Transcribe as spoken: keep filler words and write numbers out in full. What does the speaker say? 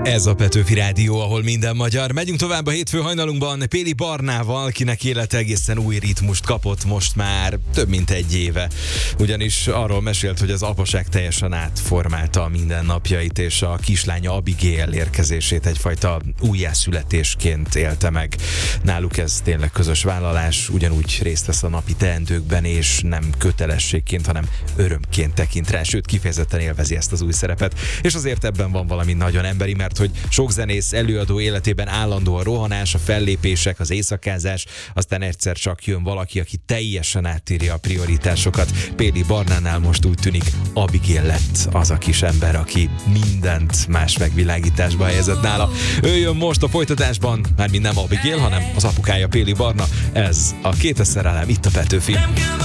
Ez a Petőfi Rádió, ahol minden magyar. Megyünk tovább a hétfő hajnalunkban Péli Barnával, kinek élete egészen új ritmust kapott most már több mint egy éve. Ugyanis arról mesélt, hogy az apaság teljesen átformálta a mindennapjait, és a kislánya Abigail érkezését egyfajta újjászületésként élte meg. Náluk ez tényleg közös vállalás, ugyanúgy részt vesz a napi teendőkben, és nem kötelességként, hanem örömként tekint rá, sőt kifejezetten élvezi ezt az új szerepet. És azért ebben van valami nagyon emberi, mert hogy sok zenész előadó életében állandó a rohanás, a fellépések, az éjszakázás, aztán egyszer csak jön valaki, aki teljesen átírja a prioritásokat. Péli Barnánál most úgy tűnik, Abigail lett az a kis ember, aki mindent más megvilágításba helyezett nála. Ő jön most a folytatásban, mármint nem Abigail, hanem az apukája Péli Barna. Ez a kétes szerelem, itt a Petőfi.